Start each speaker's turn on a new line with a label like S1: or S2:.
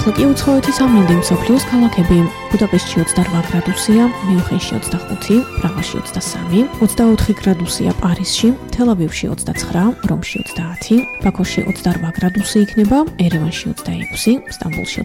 S1: ახლა კი უცხოეთის ამინდი მსოფლიოს ქალაქები. ბუდაპეშტში 28 გრადუსია, მიუნხენში 25, პრაღაში 23, 24 გრადუსია პარიზში, თელ-ავივში 29, რომში 30, ბაქოში 28 გრადუსი იქნება, ერევანში 26, სტამბოლში